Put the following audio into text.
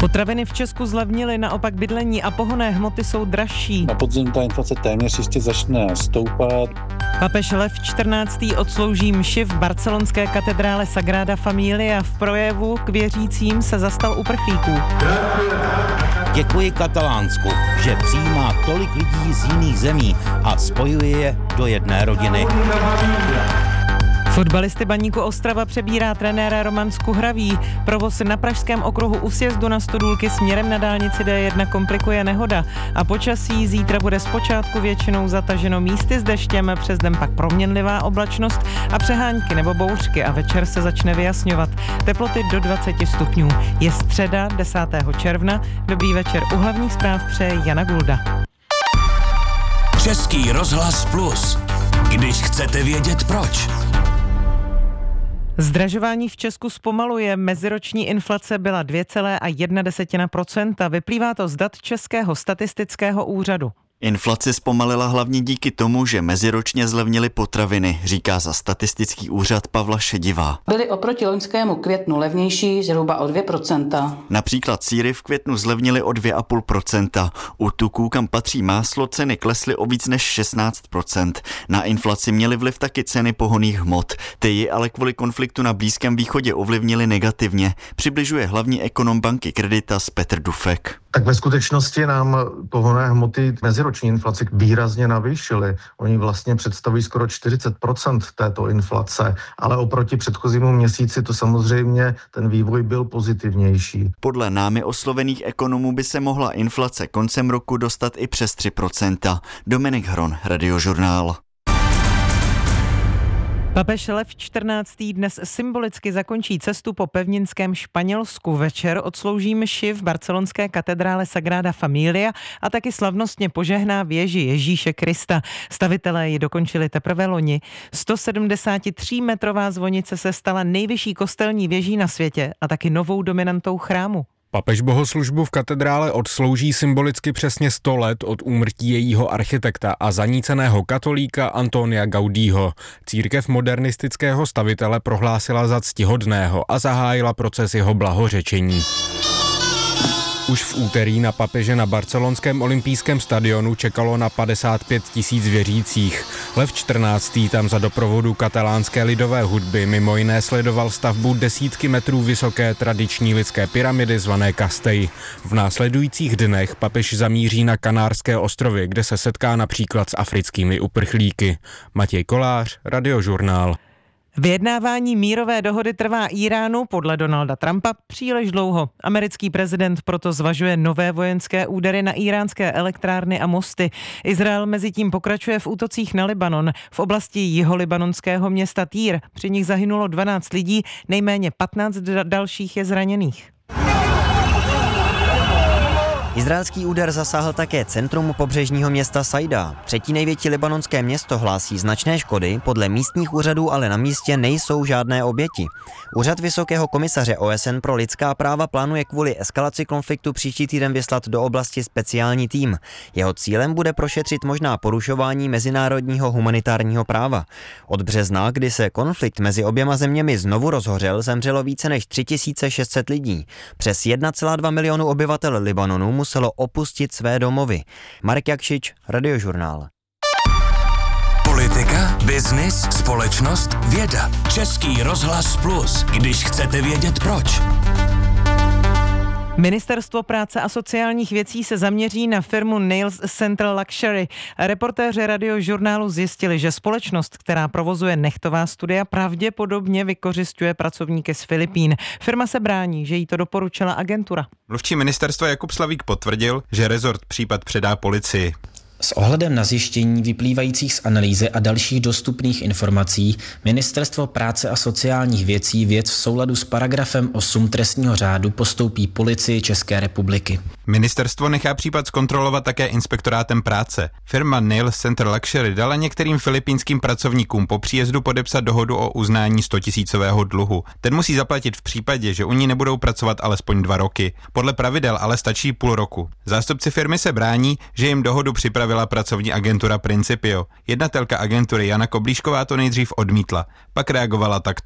Potraviny v Česku zlevnily, naopak bydlení a pohonné hmoty jsou dražší. Na podzim ta inflace téměř jistě začne stoupat. Papež Lev XIV. Odslouží mši v barcelonské katedrále Sagrada Familia. V projevu k věřícím se zastal uprchlíků. Děkuji Katalánsku, že přijímá tolik lidí z jiných zemí a spojuje je do jedné rodiny. Fotbalisty Baníku Ostrava přebírá trenér Roman Skuhravý. Provoz na pražském okruhu u sjezdu na Stodůlky směrem na dálnici D1 komplikuje nehoda. A počasí zítra bude zpočátku většinou zataženo místy s deštěm, přes den pak proměnlivá oblačnost a přehánky nebo bouřky a večer se začne vyjasňovat. Teploty do 20 stupňů. Je středa 10. června. Dobrý večer, u hlavních zpráv přeje Jana Gulda. Český rozhlas Plus. Když chcete vědět proč. Zdražování v Česku zpomaluje, meziroční inflace byla 2,1%, vyplývá to z dat Českého statistického úřadu. Inflace zpomalila hlavně díky tomu, že meziročně zlevnily potraviny, říká za statistický úřad Pavla Šedivá. Byly oproti loňskému květnu levnější zhruba o 2%. Například sýry v květnu zlevnily o 2,5%. U tuků, kam patří máslo, ceny klesly o víc než 16%. Na inflaci měly vliv taky ceny pohonných hmot. Ty ji ale kvůli konfliktu na Blízkém východě ovlivnily negativně, přibližuje hlavní ekonom banky Creditas Petr Dufek. Tak ve skutečnosti nám pohonné hmoty meziroční inflaci výrazně navýšily. Oni vlastně představují skoro 40% této inflace, ale oproti předchozímu měsíci to samozřejmě ten vývoj byl pozitivnější. Podle námi oslovených ekonomů by se mohla inflace koncem roku dostat i přes 3%. Dominik Hron, Radiožurnál. Papež Lev XIV. Dnes symbolicky zakončí cestu po pevninském Španělsku. Večer odslouží mši v barcelonské katedrále Sagrada Familia a taky slavnostně požehná věži Ježíše Krista. Stavitelé ji dokončili teprve loni. 173-metrová zvonice se stala nejvyšší kostelní věží na světě a taky novou dominantou chrámu. Papež bohoslužbu v katedrále odslouží symbolicky přesně 100 let od úmrtí jejího architekta a zaníceného katolíka Antonia Gaudího. Církev modernistického stavitele prohlásila za ctihodného a zahájila proces jeho blahořečení. Už v úterý na papeže na barcelonském olympijském stadionu čekalo na 55 000 věřících. Lev XIV. Tam za doprovodu katalánské lidové hudby mimo jiné sledoval stavbu desítky metrů vysoké tradiční lidské pyramidy zvané Castell. V následujících dnech papež zamíří na Kanárské ostrovy, kde se setká například s africkými uprchlíky. Matěj Kolář, Radiožurnál. Vyjednávání mírové dohody trvá Íránu podle Donalda Trumpa příliš dlouho. Americký prezident proto zvažuje nové vojenské údery na íránské elektrárny a mosty. Izrael mezitím pokračuje v útocích na Libanon. V oblasti jiholibanonského města Týr při nich zahynulo 12 lidí, nejméně 15 dalších je zraněných. Izraelský úder zasáhl také centrum pobřežního města Saida. Třetí největší libanonské město hlásí značné škody, podle místních úřadů ale na místě nejsou žádné oběti. Úřad Vysokého komisaře OSN pro lidská práva plánuje kvůli eskalaci konfliktu příští týden vyslat do oblasti speciální tým. Jeho cílem bude prošetřit možná porušování mezinárodního humanitárního práva. Od března, kdy se konflikt mezi oběma zeměmi znovu rozhořel, zemřelo více než 3600 lidí. Přes 1,2 milionu obyvatel Libanonu muselo opustit své domovy. Marek Jakšič, Radiožurnál. Politika, biznis, společnost, věda. Český rozhlas Plus. Když chcete vědět proč. Ministerstvo práce a sociálních věcí se zaměří na firmu Nails Central Luxury. Reportéři Radiožurnálu zjistili, že společnost, která provozuje nechtová studia, pravděpodobně vykořisťuje pracovníky z Filipín. Firma se brání, že jí to doporučila agentura. Mluvčí ministerstva Jakub Slavík potvrdil, že rezort případ předá policii. S ohledem na zjištění vyplývajících z analýzy a dalších dostupných informací Ministerstvo práce a sociálních věcí věc v souladu s paragrafem 8 trestního řádu postoupí Policii České republiky. Ministerstvo nechá případ zkontrolovat také inspektorátem práce. Firma Nails Central Luxury dala některým filipínským pracovníkům po příjezdu podepsat dohodu o uznání 100 000 dluhu. Ten musí zaplatit v případě, že u ní nebudou pracovat alespoň 2 roky. Podle pravidel ale stačí půl roku. Zástupci firmy se brání, že jim dohodu připravila pracovní agentura Principio. Jednatelka agentury Jana Koblíšková to nejdřív odmítla, pak reagovala takto.